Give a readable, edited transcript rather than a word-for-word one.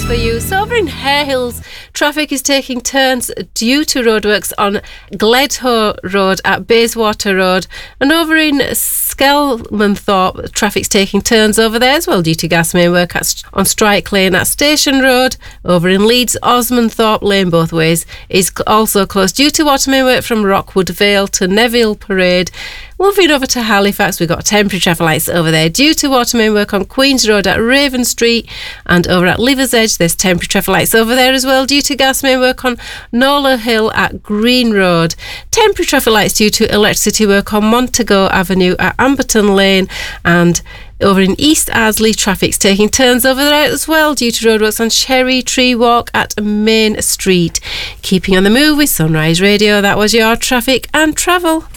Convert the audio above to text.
for you. So over in Hare Hills, traffic is taking turns due to roadworks on Gledhoe Road at Bayswater Road, and over in Skelmanthorpe, traffic's taking turns over there as well due to gas main work on Strike Lane at Station Road. Over in Leeds, Osmondthorpe Lane both ways is also closed due to water main work from Rockwood Vale to Neville Parade. Moving over to Halifax, we've got temporary traffic lights over there due to water main work on Queen's Road at Raven Street, and over at Liver's Edge there's temporary traffic lights over there as well due to gas main work on Nola Hill at Green Road. Temporary traffic lights due to electricity work on Montego Avenue at Amberton Lane, and over in East Ardsley, traffic's taking turns over there as well due to roadworks on Cherry Tree Walk at Main Street. Keeping on the move with Sunrise Radio, that was your traffic and travel.